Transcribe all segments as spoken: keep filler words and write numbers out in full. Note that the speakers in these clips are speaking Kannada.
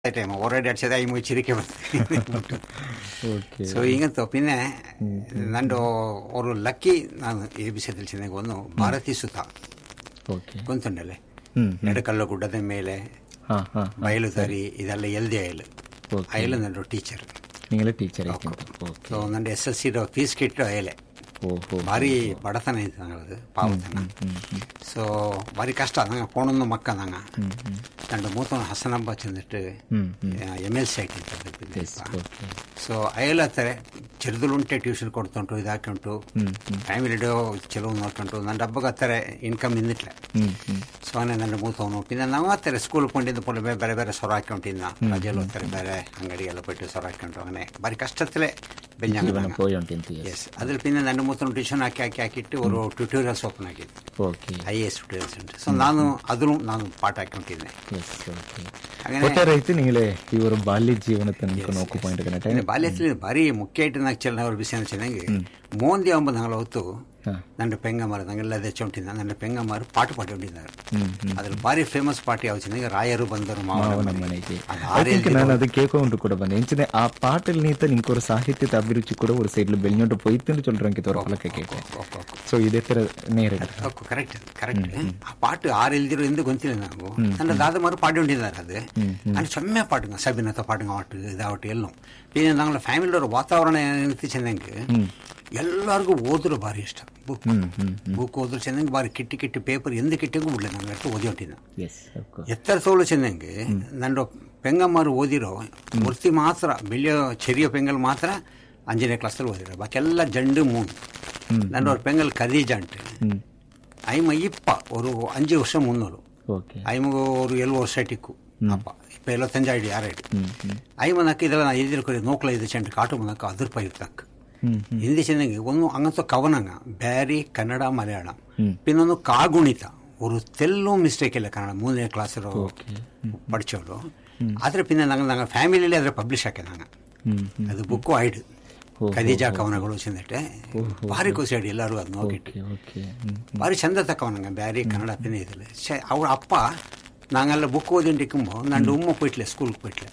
ಟೈಮ್ ಹೊರಗಡೆ ಅಡ್ಸೋದು ಐ ಮುಗಿ ಚಿರಿಕೆ ಬರ್ತದೆ. ಸೊ ಈಗಂತೂ ಪಿನ್ನೆ ನಂದು ಅವರು ಲಕ್ಕಿ ನಾನು ಎ ಬಿ ಸಿ ತಿಳಿಸಿದಾಗ ಒಂದು ಭಾರತೀ ಸುತ ಗೊಂತುಂಡಲೆ ಎಡಕಲ್ಲು ಗುಡ್ಡದ ಮೇಲೆ ಬಯಲು ದಾರಿ ಇದೆಲ್ಲ ಎಲ್ದಿ ಅಯಲು ಅಯಲು ನಂದು ಟೀಚರ್ ಟೀಚರ್ ಸೊ ನಂದು S L C fees Kittu ಅಯಲೆ ಭಾರಿ ಬಡತನ ಇತ್ತು ನಂಗೆ ಪಾವತನ. ಸೊ ಭಾರಿ ಕಷ್ಟ ನಂಗೆ ಪೋಣೊಂದು ಮಕ್ಕ ನಂಗೆ ನಂದು ಮೂತನ ಹಸನಬ್ಬ ಚೆಂದಿಟ್ಟು ಎಮ್ ಎಲ್ ಸಿ ಆಯ್ತು. ಸೊ ಅಯಲ್ ಹತ್ತಾರೆ ಚೆರ್ದಲುಂಟೆ ಟ್ಯೂಷನ್ ಕೊಡ್ತುಂಟು ಇದಾಕುಂಟು ಫ್ಯಾಮಿಲಿ ಡೋ ಚಲೋ ನೋಡ್ಕೊಂಡು ನನ್ನ ಹಬ್ಬಗೆ ಹತ್ತಾರೆ ಇನ್ಕಮ್ ಇಂದಿಟ್ಲೆ. ಸೊ ಅವನೇ ನನ್ನ ಮೂತವನು ಪಿನ್ನ ನಾವು ಹತ್ತಾರೆ ಸ್ಕೂಲ್ ಕೊಂಡಿದ್ದು ಪೊಲೆ ಬೇರೆ ಬೇರೆ ಸೊರ ಹಾಕೊಂಡಿದ್ದ ರಜೆಯಲ್ಲಿ ಹೋಗ್ತಾರೆ ಬೇರೆ ಅಂಗಡಿಗೆಲ್ಲ ಬಿಟ್ಟು ಸೊರ ಹಾಕೊಂಡು ಅವನೇ ಭಾರಿ ಕಷ್ಟದಲ್ಲೇ ಬೆಂಜಾಂಗ. ಎಸ್ ಅದ್ರ ಪಿನ್ನ ನನ್ನ ಮೂತನ ಟ್ಯೂಷನ್ ಹಾಕಿ ಹಾಕಿ ಹಾಕಿಟ್ಟು ಅವರು ಟ್ಯೂಟೋರಿಯಲ್ಸ್ ಓಪನ್ ಆಗಿದ್ದು ಐ ಎ ಎಸ್ ಟ್ಯೂಟೋರಿಯಲ್ಸ್ ಉಂಟು. ಸೊ ನಾನು ಅದನ್ನು ನಾನು ಪಾಠ ಹಾಕೊಂಡಿದ್ದೆ. ಇವರು ಬಾಲ್ಯ ಜೀವನ ಬಾಲ್ಯದಲ್ಲಿ ಭಾರಿ ಮುಖ್ಯ ಐಟು ನಾಲ್ಕು ಚಲನ ಅವ್ರ ಬಿಸಿ ಚೆನ್ನಾಗಿ ಮೋಂದಿ ಅಂಬ ನಂಗೆ ಹೊತ್ತು ನನ್ನ ಪೆಂಗಮಾರು ನಂಗೆಲ್ಲ ದೆಚ್ಚೊಂಟಿದ್ದ ನನ್ನ ಪೆಂಗಮಾರು ಪಾಠ ಪಾಠ ಹೊಂಟಿದ್ದಾರೆ. ಅದ್ರ ಭಾರಿ ಫೇಮಸ್ ಪಾಠ ಯಾವ ಚೆನ್ನಾಗಿ ರಾಯರು ಬಂದರು ಮಾವನ ಮನೆಗೆ ನಾನು ಅದು ಕೇಳ್ಕೊಂಡು ಕೂಡ ಬಂದೆ ಎಂಚಿನ ಆ ಪಾಟಲ್ಲಿ ನೀತ ನಿಮ್ಗೆ ಸಾಹಿತ್ಯದ ಅಭಿರುಚಿ ಕೂಡ ಒಂದು ಸೈಡ್ಲು ಬೆಳ್ಳಿಯೋಟು ಪೊಯ್ತು ಚೊಲ್ರಂಗೆ ತೋರಕ್ಕೆ ಕೇಳ್ಕೊ. ಸೊ ಇದೇ ತರ ನೇರ ಕರೆಕ್ಟ್ ಕರೆಕ್ಟ್ ಆ ಪಾಟು ಆರು ಎಲ್ದಿರೋ ಎಂದು ಗೊತ್ತಿಲ್ಲ ನಾವು ನನ್ನ ದಾದಮಾರು ಪಾಡಿ ಹೊಂಟಿದ್ದಾರೆ. ಅದು ನಾನು ಸೊಮ್ಮೆ ಪಾಟುಂಗ ಸಬಿನತ ಪಾಟುಂಗ ಆಟು ಇದಾವಟ್ಟು ಎಲ್ಲೋ പിന്നെ ഞങ്ങളുടെ ഫാമിലിയുടെ വാതാവരണം ಏನಂತ ಚೆನ್ನಂಗೆ ಎಲ್ಲರಿಗೂ ಓದ್ರು ಭಾರಿ ಇಷ್ಟ. ಬುಕ್ ಬುಕ್ ಓದ್ರು ಚೆನ್ನಂಗೆ ಭಾರಿ ಕಿಟ್ಟಿ ಕಿಟ್ಟಿ ಪೇಪರ್ ಎಂದು ಕಿಟ್ಟಿಗೂ ಬಿಡ್ಲೆ ನಂಗೆ ಅಷ್ಟು ಓದಿ ಹೊಂಟಿನ ಎತ್ತರ ಸೋಳು ಚೆನ್ನಂಗೆ ನನ್ನ ಪೆಂಗಮ್ಮರು ಓದಿರೋ ಮೂರ್ತಿ ಮಾತ್ರ ಬೆಳೆಯೋ ಚೆರಿಯೋ ಪೆಂಗಲ್ ಮಾತ್ರ ಅಂಜನೇ ಕ್ಲಾಸಲ್ಲಿ ಓದಿರೋ ಬಾಕಿ ಎಲ್ಲ ಜಂಡು ಮೂರು ನನ್ನ ಅವ್ರ ಪೆಂಗಲ್ ಖದೀಜ ಅಂಟು ಐಮ ಇಪ್ಪ ಅವರು ಅಂಜು ವರ್ಷ ಮುನ್ನೂರು ಐಮಗು ಅವರು ಏಳು ವರ್ಷ ಟಿಕ್ಕು ಅಪ್ಪ ಇಪ್ಪ ಎಲವತ್ತಂಜು ಐಡಿ ಆರು ಐಡಿ ಐಮನಕ್ಕ ಇದೆಲ್ಲ ನಾ ಎದಿರ್ಕೊರಿ ನೋಕ್ಲ ಐದು ಚೆಂಟು ಕಾಟು ಮನಕ್ಕ ಅದ್ರ ರೂಪಾಯಿ ಇರ್ತಕ್ಕ ಹಿಂದಿ ಚೆನ್ನಂಗೆ ಒಂದು ಹಂಗಂತ ಕವನಂಗ ಬ್ಯಾರಿ ಕನ್ನಡ ಮಲಯಾಳಂ ಪಿನ್ನೊಂದು ಕಾಗುಣಿತ ஒரு தெல்லும் மிஸ்டேக் இல்லை ಕನ್ನಡ ಮೂರನೇ ಕ್ಲಾಸ್ படிச்சோடு ಆದರೆ ಪಿನ್ನ ನಂಗೆ ನಂಗೆ ಫ್ಯಾಮಿಲಿಯಲ್ಲಿ ಅದರ ಪಬ್ಲಿಷ್ ಹಾಕಿದಂಗ ಅದು ಬುಕ್ಕು ಐಡು ಖದೀಜಾ ಕವನಗಳು ಚೆಂದಿಟ್ಟೆ ಭಾರಿ ಖುಷಿ ಆಡಿ ಎಲ್ಲರೂ ಅದು ನೋಡಿಟ್ಟು ಭಾರಿ ಚಂದ ತಕ್ಕವನಂಗ ಬ್ಯಾರಿ ಕನ್ನಡ ಪಿನ್ನ ಇದಿಲ್ಲ ಅವ್ರ ಅಪ್ಪ நாங்கெல்லாம் புக் ஓதிண்டிக்கும்போ நான் உம்மை போயிட்டல ஸ்கூலுக்கு போயிட்டல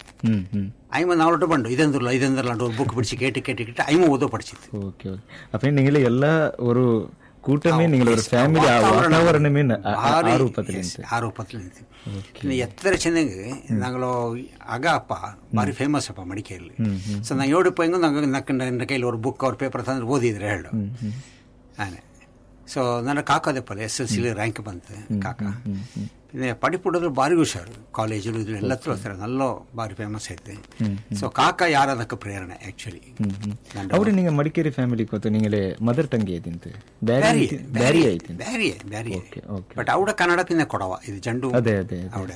ஐம நாளோட பண்டு இதெந்திரல இதெந்திரலாண்டு ஒரு புக் படிச்சு கேட்டு கேட்டுக்கிட்டு ஐம ஓதோ படிச்சது. ஓகே ஓகே அப்ப நீங்களே எல்லா ஒரு கூட்டமே நீங்கள ஒரு ಫ್ಯಾಮಿಲಿ ವಾತಾವರಣமே ಆರೂಪದಲ್ಲಿ ಆರೂಪದಲ್ಲಿ ಎತ್ತರ ಚೆನ್ನಾಗಿ ನಾಗಳು ಆಗ ಅಪ್ಪ ಭಾರಿ ಫೇಮಸ್ ಅಪ್ಪ ಮಡಿಕೇರಿಯಲ್ಲಿ. ಸೊ ನಾ ಏಳು ರೂಪಾಯಿಗೂ ನಂಗೆ ನಕ್ಕ ನನ್ನ ಕೈಲಿ ಅವ್ರ ಬುಕ್ ಅವ್ರ ಪೇಪರ್ ತಂದ್ರೆ ಓದಿದ್ರೆ ಹೇಳು ಆನೆ. ಸೊ ನನ್ನ ಕಾಕದಪ್ಪಲ್ಲ ಎಸ್ ಎಲ್ ಸಿಲಿ ರ್ಯಾಂಕ್ ಬಂತು ಕಾಕ. പിന്നെ പഠിപ്പിടുന്നത് ഭാരി ಹುಷಾರು ಕಾಲೇಜು ಇದು ಎಲ್ಲತ್ರ ಹೋಗ್ತಾರೆ ನಲ್ಲೋ ಭಾರಿ ಫೇಮಸ್ ಐತೆ. ಸೊ ಕಾಕ ಯಾರದಕ್ಕೆ ಪ್ರೇರಣೆ ಆಕ್ಚುಲಿ ಅವರು ನಿಂಗೆ ಮಡಿಕೇರಿ ಫ್ಯಾಮಿಲಿ ಗೊತ್ತು ನಿಂಗೆ ಮದರ್ ಟಂಗ್ ಐತಿಂತೆ ಬ್ಯಾರಿ ಬ್ಯಾರಿ ಐತಿ ಬ್ಯಾರಿ ಬ್ಯಾರಿ ಬಟ್ ಅವಡ ಕನ್ನಡ ಪಿನ್ನ ಕೊಡವ ಇದು ಜಂಡು ಅದೇ ಅದೇ ಅವಡ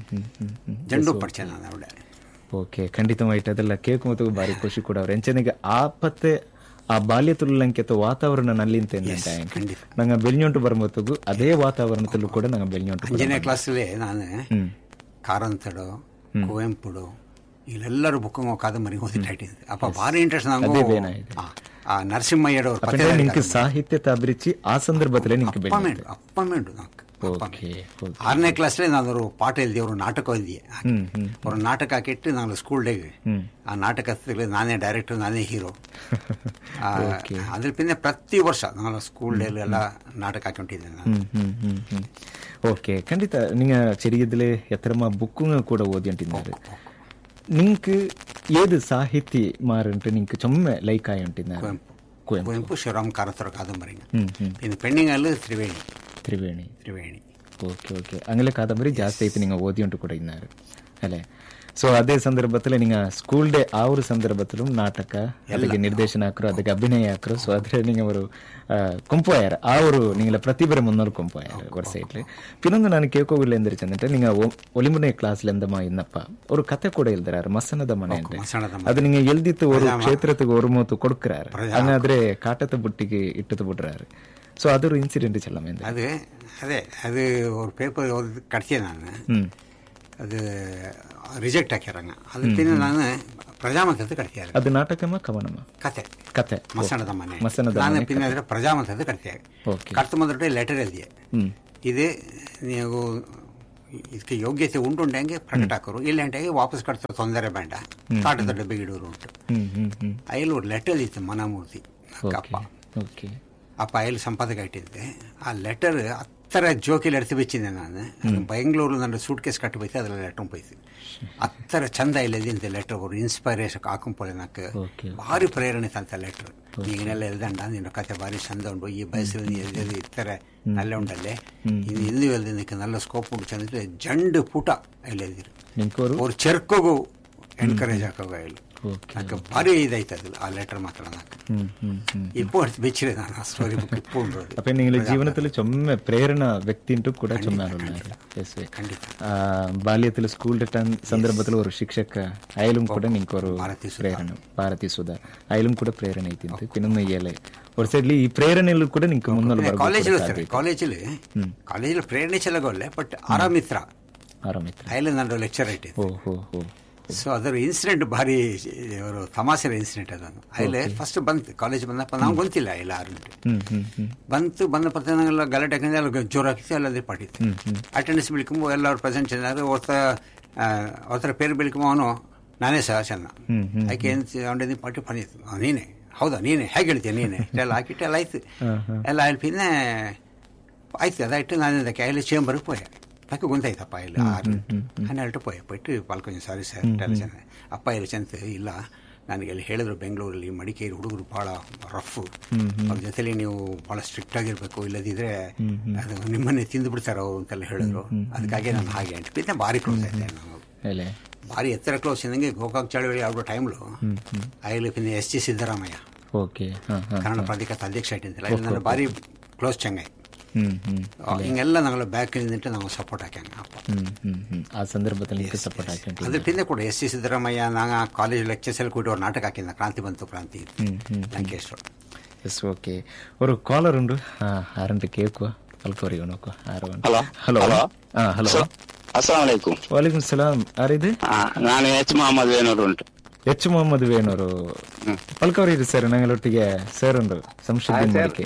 ಜಂಡು ಪಡಿಚೆ ನಾನು ಅವಡ. ಓಕೆ ಖಂಡಿತವಾಯಿತು ಅದೆಲ್ಲ ಕೇಳ್ಕೊಂಬತ್ತು ಭಾರಿ ಖುಷಿ ಕೂಡ ಅವ್ರು ಎಂಚನಿಗೆ ಆಪತ್ತೆ ಆ ಬಾಲ್ಯ ತುಳ್ಳಂಕೆತ ವಾತಾವರಣ ನಲ್ಲಿಂತ ನಂಗೆ ಬೆಳ್ಳಿಯೊಂಟು ಬರ್ಮತ್ತಗು ಅದೇ ವಾತಾವರಣದಲ್ಲೂ ಕೂಡ ನಂಗೆ ಬೆಳ್ಳಿಯೊಂಟು ಅಂಜನೇ ಕ್ಲಾಸಲ್ಲಿ ನಾನು ಕಾರಂತಡು ಕುವೆಂಪುಡು ಇಲ್ಲೆಲ್ಲರೂ ಬುಕ್ ಕಾದಂಬರಿ ಓದಿಟ್ಟಿದ್ದೆ ಅಪ್ಪ ಭಾರಿ ಇಂಟ್ರೆಸ್ಟ್ ನಂಗೆ ನರಸಿಂಹಯ್ಯಡವ್ರು ನಿಂಗೆ ಸಾಹಿತ್ಯದ ಅಭಿರುಚಿ ಆ ಸಂದರ್ಭದಲ್ಲಿ ನಿಂಗೆ ಅಪ್ಪ ಮೇಂಡು ನಾಲ್ಕು ಆರನೇ ಕ್ಲಾಸ್ಲಿ ನಾನು ಪಾಠ ಎಲ್ದಿ ಅವರು ನಾಟಕ ಓದಿದೆ ಅವ್ರ ನಾಟಕ ಹಾಕಿಟ್ಟು ನಾನು ಸ್ಕೂಲ್ ಡೇಗೆ ಆ ನಾಟಕ ನಾನೇ ಡೈರೆಕ್ಟರ್ ನಾನೇ ಹೀರೋ. ಅದ್ರ ಪಿನ್ನ ಪ್ರತಿ ವರ್ಷ ನಾನು ಸ್ಕೂಲ್ ಡೇಲಿ ಎಲ್ಲ ನಾಟಕ ಹಾಕೊಂಡಿದ್ದೆ ನಾನು. ಓಕೆ ಖಂಡಿತ ನೀವು ಚೆರಿಯದಲ್ಲೇ ಎತ್ತರಮ್ಮ ಬುಕ್ಕು ಕೂಡ ಓದಿ ಅಂಟಿದ್ದಾರೆ ನಿಂಗೆ ಏದು ಸಾಹಿತಿ ಮಾರಂಟು ನಿಂಗೆ ಚೊಮ್ಮೆ ಲೈಕ್ ಆಗಿ ಅಂಟಿದ್ದಾರೆ ಕುವೆಂಪು ಶಿವರಾಮ್ ಕಾರಂತರ ಕಾದಂಬರಿ ಇನ್ನು ಪೆಂಡಿಂಗಲ್ಲಿ ತ್ರಿವೇಣಿ ತ್ರಿವೇಣಿ ತ್ರಿವೇಣಿ ಓಕೆ ಓಕೆ ಅಂಗಲೇ ಕಾದಂಬರಿ ಜಾಸ್ತಿ ಐತೆ ನೀವು ಓದಿ ಉಂಟು ಕೂಡ ಇದ್ದಾರೆ ಅಲ್ಲೇ. ಸೊ ಅದೇ ಸಂದರ್ಭದಲ್ಲಿ ನೀವು ಸ್ಕೂಲ್ ಡೇ ಆ ಒಂದು ಸಂದರ್ಭದಲ್ಲೂ ನಾಟಕ ಅದಕ್ಕೆ ನಿರ್ದೇಶನ ಹಾಕರು ಅದಕ್ಕೆ ಅಭಿನಯ ಹಾಕರು. ಸೊ ಅದ್ರ ನೀವು ಅವರು ಕೊಂಪೋಯಾರ ಆ ಒಂದು ನಿಂಗೆಲ್ಲ ಪ್ರತಿಭೆ ಮುನ್ನೂರು ಕೊಂಪೋಯಾರ ವರ್ಷ ಇಟ್ಲಿ ಪಿನ್ನೊಂದು ನಾನು ಕೇಳ್ಕೋಗಿಲ್ಲ ಎಂದ್ರೆ ಚಂದ್ರೆ ನೀವು ಒಲಿಂಬನೇ ಕ್ಲಾಸ್ಲಿ ಎಂದಮ್ಮ ಇನ್ನಪ್ಪ ಅವರು ಕತೆ ಕೂಡ ಇಲ್ದಾರ ಮಸನದ ಮನೆ ಅಂತ ಅದು ನಿಂಗೆ ಎಲ್ದಿತ್ತು ஒரு ಕ್ಷೇತ್ರத்துக்கு ஒரு ಮೂತು ಕೊಡ್ಕರಾರು ಹಂಗಾದ್ರೆ ಕಾಟದ ಬುಟ್ಟಿಗೆ ಇಟ್ಟದು ಬಿಡ್ರಾರು. ಸೊ ಅದೊಂದು ಇನ್ಸಿಡೆಂಟ್ ಚೆಲ್ಲಮ್ಮ ಅದು ಅದೇ ಅದು ஒரு பேப்பர் ಕಟ್ಸಿದೆ ನಾನು ಅದು ರಿಜೆಕ್ಟ್ ಹಾಕ್ಯಾರಂಗ ಅದು ಪಿನ್ನ ನಾನು ಪ್ರಜಾಮತದ ಕಟ್ತಿಯಾರ ಅದು ನಾಟಕಮ್ಮ ಕವನಮ್ಮ ಕತೆ ಕತೆ ಮಸಣದ ಮನೆ ಮಸಣದ ನಾನು ಪಿನ್ನ ಪ್ರಜಾಮತದ ಕಟ್ತಿಯಾಗ ಕಟ್ತು ಮೊದಲು ಲೆಟರ್ ಎಲ್ದಿಯೆ ಇದು ನೀವು ಇದಕ್ಕೆ ಯೋಗ್ಯತೆ ಉಂಟುಂಟಂಗೆ ಪ್ರಕಟ ಹಾಕೋರು, ಇಲ್ಲಂಟೆ ವಾಪಸ್ ಕಟ್ತಾರೆ, ತೊಂದರೆ ಬೇಡ, ಕಾಟದ ಡಬ್ಬೆ ಗಿಡೋರು ಉಂಟು. ಅಯ್ಯಲ್ಲಿ ಒಂದು ಲೆಟರ್ ಇತ್ತು ಮನಮೂರ್ತಿ ಅಪ್ಪ ಅಪ್ಪ ಅಯ್ಯಲ್ಲಿ ಸಂಪಾದಕ ಇಟ್ಟಿದ್ದೆ. ಆ ಲೆಟರ್ ಹತ್ತರ ಜೋಕಿಲಿ ಎಡ್ತು ಬೆಚ್ಚಿದ್ದೆ ನಾನು. ಬೆಂಗಳೂರು ನನ್ನ ಸೂಟ್ ಕೇಸ್ ಕಟ್ಟಿ ಬೈತೆ, ಅದ್ರಲ್ಲಿ ಲೆಟರ್ ಬೈತು ಹತ್ತರ ಚಂದ ಇಲ್ಲದಿಂತ ಲೆಟರ್ ಅವರು ಇನ್ಸ್ಪೈರೇಷನ್ ಹಾಕೊಂಪೊಳೆ ನಾಲ್ಕು ಭಾರಿ ಪ್ರೇರಣೆ ತಂತ ಲೆಟರ್. ಈಗಿನೆಲ್ಲ ಎಲ್ದಂಡ ನಿನ್ನ ಕತೆ ಭಾರಿ ಚಂದ ಉಂಟು, ಈ ಬಯಸಲ್ಲಿ ಎಲ್ಲಿ ಇರ್ತಾರೆ ನಲ್ಲ ಉಂಟಲ್ಲೇ ಇನ್ನು ಇಲ್ಲೂ ಎಲ್ದಿನಕ್ಕೆ ನಲ್ಲ ಸ್ಕೋಪ್ ಉಂಟು ಚಂದ ಜಂಡು ಪುಟ ಅಲ್ಲಿ ಎಲ್ದಿರು ಅವ್ರು ಚೆರ್ಕೋಗು ಎನ್ಕರೇಜ್ ಹಾಕೋಗ ಇಲ್ಲಿ నాకు భారీ ఇదైతుంది ఆ లెటర్ మాత్రం నాకు ഇപ്പോൾ വെച്ചിട്ട് ನಾನು ಸ್ಟೋರಿ ಬುಕ್ ഇപ്പോൾ ಉಂಟು. അപ്പോൾ നിങ്ങളുടെ ജീവിതത്തിൽ ചൊമ്മ പ്രേരണ വ്യക്തിಂಟು ಕೂಡ ചൊമ്മാനുన్నారు. ಬಾಲ್ಯത്തിൽ ಸ್ಕೂಲ್ ಸಂದರ್ಭದಲ್ಲಿ ഒരു ಶಿಕ್ಷಕ അയലും ಕೂಡ ನಿಂಗೆ ഒരു ಪ್ರೇರಣೆ ಭಾರತಿ ಸುಧಾ ಅಯലും ಕೂಡ ಪ್ರೇರಣೆ ಐತಿಂತ പിന്നെ ಇಯಲೆ ഒരു ಸೈಡ್ಲಿ ಈ ಪ್ರೇರಣೆಯಲ್ಲೂ ಕೂಡ ನಿಂಗೆ ಮುನ್ನೋಲ್ ಬರಬಹುದು. ಕಾಲೇಜಲ್ಲಿ ಕಾಲೇಜಲ್ಲಿ ಕಾಲೇಜಲ್ಲಿ ಪ್ರೇರಣೆ ಚೆಲ್ಲಗೋಲ್ಲೆ ಬಟ್ ಆರಾಮಿತ್ರ ಆರಾಮಿತ್ರ ಅಯಲು ನನ್ನ ಲೆಕ್ಚರ್ ಐತಿ. ಓ ಹೋ ಹೋ ಸೊ ಅದರ ಇನ್ಸಿಡೆಂಟ್ ಭಾರಿ ಅವರು ತಮಾಷೆ ಇನ್ಸಿಡೆಂಟ್ ಅದನ್ನು. ಅಲ್ಲಿ ಫಸ್ಟ್ ಬಂತು ಕಾಲೇಜ್ ಬಂದಪ್ಪ ನಾವು ಗೊತ್ತಿಲ್ಲ ಇಲ್ಲ ಆರು ಗಂಟೆ ಬಂತು ಬಂದ ಪತ್ತೆಲ್ಲ ಗಲಾಟೆ ಹಾಕಿದ್ರೆ ಅಲ್ಲಿ ಜೋರು ಹಾಕಿಸಿ ಅಲ್ಲದೇ ಪಾಟಿತ್ತು. ಅಟೆಂಡೆನ್ಸ್ ಬಿಳಿಕೊಂಬ ಎಲ್ಲರೂ ಪ್ರೆಸೆಂಟ್ ಚೆಂದಾದ್ರೆ ಒತ್ತ ಅವತ್ತರ ಪೇರು ಬಿಳಿಕೊಂಬ ಅವನು ನಾನೇ ಸಹ ಚೆನ್ನ ಆಕೆ ಏನು ಪಾಟಿ ಪಣಿತ್ತು ನೀನೆ ಹೌದಾ ನೀನೆ ಹೇಗೆ ಹೇಳ್ತೀಯ ನೀನೆ ಎಲ್ಲ ಹಾಕಿಟ್ಟು ಎಲ್ಲ ಆಯ್ತು ಎಲ್ಲ ಆಯ್ತು. ಪಿನ್ನೆ ಆಯ್ತು ಅದಾಯ್ತು ನಾನು ಅದಕ್ಕೆ ಅಲ್ಲಿ ಚೇಂಬರ್ಗೆ ಪೋಯ నాకు గొంతైతప్ప ఇలా ఆరు అని ಅಲ್ಟು ಪೋಯ ಪೊಯ್ಟು ಪಾಲ್ ಕೊಂಚ ಸಾರಿ ಸರ್ ಚೆನ್ನ ಅಪ್ಪ ಇಲ್ಲಿ ಚಂತ ಇಲ್ಲ ನನಗೆ ಅಲ್ಲಿ ಹೇಳಿದ್ರು ಬೆಂಗಳೂರಲ್ಲಿ ಮಡಿಕೇರಿ ಹುಡುಗರು ಭಾಳ ರಫ್, ಅವ್ರ ಜೊತೆಲಿ ನೀವು ಭಾಳ ಸ್ಟ್ರಿಕ್ಟ್ ಆಗಿರ್ಬೇಕು, ಇಲ್ಲದಿದ್ರೆ ಅದು ನಿಮ್ಮನ್ನೇ ತಿಂದು ಬಿಡ್ತಾರೆ ಅವರು ಅಂತೆಲ್ಲ ಹೇಳಿದ್ರು. ಅದಕ್ಕಾಗಿ ನಾನು ಹಾಗೆ ಅಂತ ಪಿನ್ನ ಭಾರಿ ಕ್ಲೋಸ್ ಆಯ್ತೆ ನಾವು, ಭಾರಿ ಎತ್ತರ ಕ್ಲೋಸ್ ಇದ್ದಂಗೆ ಗೋಕಾಕ್ ಚಳವಳಿ ಆಡೋ ಟೈಮ್ಲು ಅಲ್ಲಿ pin S G Siddaramaiah Kannada ಪ್ರಾಧಿಕಾರ ಅಧ್ಯಕ್ಷ ಆಯ್ತಿಂತಿಲ್ಲ ಇಲ್ಲಿ ನಾನು ಭಾರಿ ಕ್ಲೋಸ್ ಚಂಗಾಯ್ ಹಿಂಗೆಲ್ಲ ನಾವೆಲ್ಲ ಬ್ಯಾಕ್ ನಿಂತು ನಾವು ಸಪೋರ್ಟ್ ಹಾಕ್ಯಂಗ ಆ ಸಂದರ್ಭದಲ್ಲಿ ಸಪೋರ್ಟ್ ಹಾಕಿ ಅದ್ರ ಪಿಂದೆ ಕೂಡ ಎಸ್ ಸಿ ಸಿದ್ದರಾಮಯ್ಯ ನಾಗ ಕಾಲೇಜ್ ಲೆಕ್ಚರ್ಸ್ ಎಲ್ಲ ಕೂಡಿ ಅವ್ರು ನಾಟಕ ಹಾಕಿದ ಕ್ರಾಂತಿ ಬಂತು ಕ್ರಾಂತಿ ಲಂಕೇಶ್ವರ. ಎಸ್ ಓಕೆ ஒரு காலர் உண்டு ஆரண்டு கேக்குவா அல்கோரி உனக்கு ஆறு ஹலோ ஹலோ ஆ ஹலோ அஸ்ஸலாமு அலைக்கும். வலைக்கும் சலாம். ಯಾರಿದು? ನಾನು ಎಚ್ ಮೊಹಮ್ಮದ್ ವೇಣೂರು ಉಂಟು. ಎಚ್ ಮೊಹಮ್ಮದ್ ವೇಣೂರು ಪಲ್ಕವರಿ ಇದೆ ಸರ್. ഞങ്ങളൊട്ടിಗೆ ಸರ್ ಉಂಡು ಸಂಶೋಧನೆ ಮಾಡಿಕೆ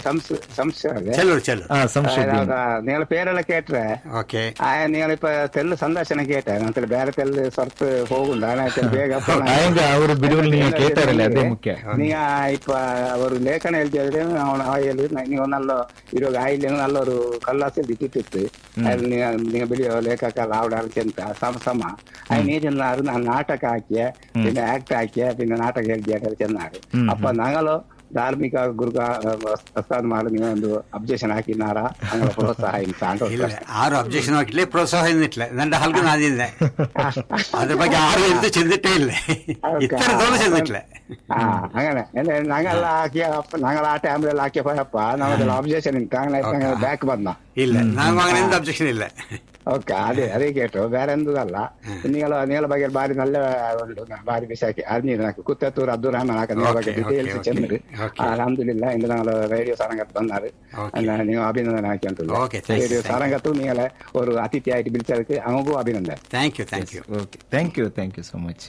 നിങ്ങൾ പേരെല്ലാം കേട്ടേ നിങ്ങൾ ഇപ്പൊ തെല്ല് സന്ദർശനം കേട്ടെ ನಂತರ ಬೇರೆ ತೆಲ್ಲು ಸ್ವಲ್ಪ ಹೋಗುಂಡು ಬೇಗ ಅವರು ಬಿಡುವಲ್ಲಿ ನೀವು ಕೇಳ್ತಾರಲ್ಲ ಅದೇ ಮುಖ್ಯ. ನೀಗ ಇಪ್ಪ ಅವರು ಲೇಖನ ಹೇಳ್ತಿದ್ರೆ ಅವನು ಆಯಲ್ಲಿ ನೀವು ನಲ್ಲ ಇರುವಾಗ ಆಯಿಲ್ ನಲ್ಲೊರು ಕಲ್ಲಾಸಿ ಬಿಟ್ಟಿತ್ತು ನೀವು ಬಿಡಿಯೋ ಲೇಖಕ ಆವಡಾಲ್ಕೆ ಅಂತ ಸಮ ಸಮ ఆయన ఏం చెన్నారు నా నాటక ఆకియ పిన్న యాక్ట్ ఆకియ పిన్న నాటక ಹೇಳ್ತಿಯಾಟ చెన్నారు. ಅಪ್ಪ ನಾಗಲು ಧಾರ್ಮಿಕ ಗುರುಗ ಪ್ರಸಾದ ಮಾಡಿ ನೀವು ಒಂದು ಅಬ್ಜೆಕ್ಷನ್ ಹಾಕಿನಾರಾ ಅಂಗಳ ಪ್ರೋತ್ಸಾಹ ಇಲ್ಲ ಆರು ಅಬ್ಜೆಕ್ಷನ್ ಹಾಕಿಲ್ಲ ಪ್ರೋತ್ಸಾಹ ಇನ್ನಿಟ್ಲ ನನ್ನ ಹಲ್ಕು ನಾದಿದ್ದೆ ಅದ್ರ ಬಗ್ಗೆ ಆರು ಎಂತ ಚೆಂದಿಟ್ಟೇ ಇಲ್ಲ ಚೆಂದಿಟ್ಲ അങ്ങനെ ഞങ്ങളെല്ലാം ആക്കിയ ഞങ്ങൾ ആ ടൈമിലെല്ലാം ആക്കിയ പോയപ്പ നമ്മളെല്ലാം ഒബ്ജെക്ഷൻ ഇട്ട് ബാക്ക് വന്ന ಇಲ್ಲ ನಾವು ಎಂತ ಅಬ್ಜೆಕ್ಷನ್ ಇಲ್ಲ. ಓಕೆ ಅದೇ ಅದೇ ಕೇಟು ಬೇರೆ ಎಂದಲ್ಲ. ನೀಗಳ ನೀಗಳ ಬಗ್ಗೆ ಬಾರಿ ನಲ್ಲ ಉಂಟು ಬಾರಿ ಬಿಸಾಕಿ ಅರ್ನಿ ಕುತ್ತೂರು ಅಬ್ದುಲ್ ರಹಮಾನ್ ಹಾಕ ನೀಗಳ ಬಗ್ಗೆ ಡೀಟೇಲ್ಸ್ ಚೆಂದ ಅಲ್ಹಮ್ದುಲಿಲ್ಲ ಇಂದು ನಾವು ರೇಡಿಯೋ ಸಾರಂಗತ್ ಬಂದಾರು ನೀವು ಅಭಿನಂದನೆ ಹಾಕಿ ಅಂತ ರೇಡಿಯೋ ಸಾರಂಗತ್ತು ನೀಗಳ ஒரு ಅತಿಥಿ ಆಯ್ತು ಬಿಡಿಸೋದಕ್ಕೆ ಅವಗೂ ಅಭಿನಂದನೆ. Thank you thank you okay thank you thank you so much.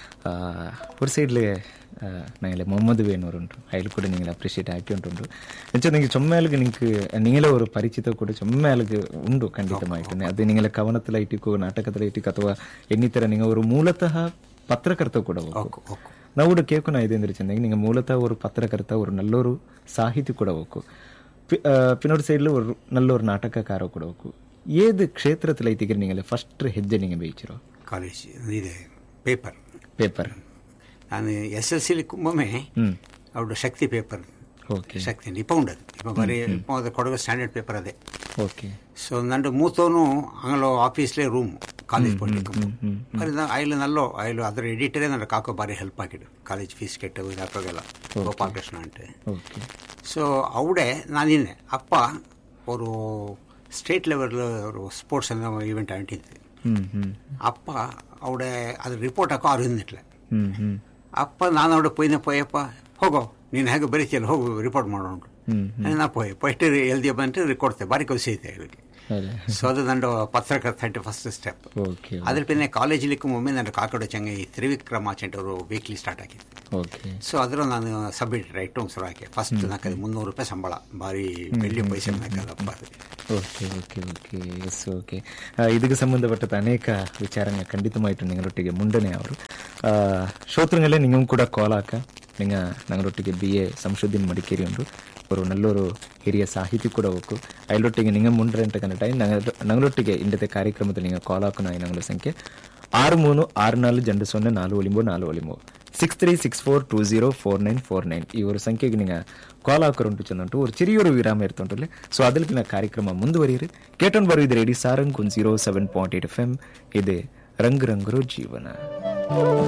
ഒരു സൈഡിൽ ഞങ്ങളെ മുഹമ്മദ് വേണൂറുണ്ട് അതിൽ കൂടെ നിങ്ങൾ അപ്രീഷിയേറ്റ് ആക്കിയിട്ടുണ്ടു എന്നുവെച്ചാൽ നിങ്ങൾ ചുമ്മാലക്ക് നിങ്ങൾക്ക് നിങ്ങളെ ഒരു പരിചയത്തെ കൂടെ ചുമ്മാലക്ക് ഉണ്ട് ಖಂಡಿತമായിട്ട് ಅದು ನಿಂಗಳ ಕವನത്തിലായിട്ടിക്കോ ನಾಟಕത്തിലായിട്ടിക്കೋ ಅಥವಾ ಇನ್ನಿತರ നിങ്ങൾ ഒരു ಮೂಲತಃ ಪತ್ರಕರ್ತ ಕೂಡ ಹೋಗು ನಾವು ಕೂಡ ಕೇಳ್ಕೊನ ಇದೆ ಅಂದ್ರೆ ಚೆಂದಾಗಿ നിങ്ങൾ ಮೂಲತಃ ഒരു ಪತ್ರಕರ್ತ ഒരു നല്ലൊരു ಸಾಹಿತಿ ಕೂಡ ಹೋಗು പിന്നൊരു സൈഡിൽ ഒരു നല്ലൊരു നാಟಕಕಾರ ಕೂಡ ಹೋಗು. ഏത് ಕ್ಷೇತ್ರത്തിലായിട്ടിದ್ರೆ നിങ്ങൾ ಫಸ್ಟ್ ಹೆಜ್ಜೆ നിങ്ങൾ ಬೇಯಿಸಿರೋ? ಕಾಲೇಜ್ ಇದೆ ಪೇಪರ್ ಪೇಪರ್ ನಾನು ಎಸ್ ಎಲ್ ಸಿಲಿ ಒಮ್ಮೆ ಅವ್ರ ಶಕ್ತಿ ಪೇಪರ್ ಶಕ್ತಿ ಇಪ್ಪ ಉಂಡದು ಇಪ್ಪ ಬರೀ ಇಪ್ಪ ಕೊಡುವ ಸ್ಟ್ಯಾಂಡರ್ಡ್ ಪೇಪರ್ ಅದೇ. ಓಕೆ ಸೊ ನಂದು ಮೂತವನು ಅಂಗಲೋ ಆಫೀಸ್ಲೇ ರೂಮ್ ಕಾಲೇಜ್ ಪಡ್ಲಿಕ್ಕೆ ಬರೀ ಆಯ್ಲು ನಲ್ಲೋ ಆಯ್ಲು ಅದರ ಎಡಿಟರೇ ನನ್ನ ಕಾಕೋ ಬಾರಿ ಹೆಲ್ಪ್ ಆಗಿಡು ಕಾಲೇಜ್ ಫೀಸ್ ಕೆಟ್ಟು ಇದಾಕೋಗೆಲ್ಲ ಗೋಪಾಲಕೃಷ್ಣ ಅಂತೆ. ಸೊ ಅವಡೆ ನಾನಿನ್ನೆ ಅಪ್ಪ ಅವರು ಸ್ಟೇಟ್ ಲೆವೆಲ್ ಅವರು ಸ್ಪೋರ್ಟ್ಸ್ ಎಲ್ಲ ಈವೆಂಟ್ ಅಂಟಿದ್ದೆ ಅಪ್ಪ ಅವಡೆ ಅದು ರಿಪೋರ್ಟ್ ಹಾಕೋ ಅವ್ರು ಹಿಂದಿಟ್ಲೆ ಅಪ್ಪ ನಾನು ಅವಡೆ ಪೊಯ್ನೆ ಪೋಯಪ್ಪ ಹೋಗೋ ನೀನು ಹೇಗೆ ಬರೀತಿಯಲ್ಲ ಹೋಗು ರಿಪೋರ್ಟ್ ಮಾಡೋಣ ನಾ ಪೋಯ್ ಫಸ್ಟ್ ಎಲ್ದಿ ಬಂತು ಕೊಡ್ತೆ ಬಾರಿ ಖುಷಿ ಐತೆ ಅದಕ್ಕೆ. ಸೊ ಅದು ನನ್ನ ಪತ್ರಕರ್ತ ಥರ್ಟಿ ಫಸ್ಟ್ ಸ್ಟೆಪ್. ಓಕೆ. ಅದ್ರ ಪಿನ್ನೆ ಕಾಲೇಜಿಲಿಕ್ಕೂ ಒಮ್ಮೆ ನನ್ನ ಕಾಕಡ ಚಂಗ ಈ ತ್ರಿವಿಕ್ರಮಾಚಂಟ್ ಅವರು ವೀಕ್ಲಿ ಸ್ಟಾರ್ಟ್ ಆಗಿತ್ತು. ಓಕೆ. ಸೊ ಅದ್ರ ನಾನು ಸಬ್ ಎಡಿಟರ್ ಇಟ್ಟು ಶುರು ಹಾಕಿ ಫಸ್ಟ್ ನಾಲ್ಕು ಮುನ್ನೂರು ರೂಪಾಯಿ ಸಂಬಳ ಭಾರಿ ಬೆಳ್ಳಿ ಪೈಸೆ ನಾಲ್ಕದಪ್ಪ. Okay okay okay yes okay. ಇದಕ್ಕೆ ಸಂಬಂಧಪಟ್ಟ ಅನೇಕ ವಿಚಾರങ്ങൾ ಖಂಡಿತമായിട്ടും നിങ്ങളൊട്ടിಗೆ ಮುಂಡನೆ ಅವರು ശ്രോതൃങ്ങളെ നിങ്ങളും ಕೂಡ ಕಾಲ್ ಹಾಕ ನಿಂಗ ഞങ്ങളൊಟ್ಟಿಗೆ ಬಿ ಎ ಸಂಶೋಧನೆ ಮಡಿಕೇರಿ ಉಂಟು ഒരു നല്ലൊരു ಹಿರಿಯ ಸಾಹಿತಿ ಕೂಡ ಹೋಗು ಅಲ್ಲೊಟ್ಟಿಗೆ ನಿಂಗೆ ಮುಂಡ್ರೆ ಅಂತ ಕನ್ನಡ ഞങ്ങളൊಟ್ಟಿಗೆ ಇಂಡತೆ ಕಾರ್ಯಕ್ರಮದಲ್ಲಿ ನಿಂಗೆ ಕಾಲ್ ಹಾಕೋಣ ഞങ്ങളുടെ ಸಂಖ್ಯೆ ಆರು ಮೂರು ಆರು ನಾಲ್ಕು ಜಂಡು ಸೊನ್ನೆ ನಾಲ್ಕು ಒಲಿಂಬೋ ನಾಲ್ಕು ಒಲಿಂಬೋ six three six four two zero four nine four nine ಈ ಒಂದು ಸಂಖ್ಯೆಗೆ ನಿಂಗೆ ಕಾಲ್ ಹಾಕೋರುಂಟು ಚೆಂದುಂಟು ಒಂದು ಚಿರಿಯೊರು ವಿರಾಮ ಇರ್ತುಂಟಲ್ಲಿ. ಸೊ ಅದಕ್ಕೆ ಕಾರ್ಯಕ್ರಮ ಮುಂದುವರಿಯಿರಿ ಕೇಟೊಂಡು ಬರೋ ಇದು ರೇಡಿ ಸಾರಂಗ್ ಒಂದು zero seven point eight F M ಇದೆ ರಂಗ್ ರಂಗರು ಜೀವನ.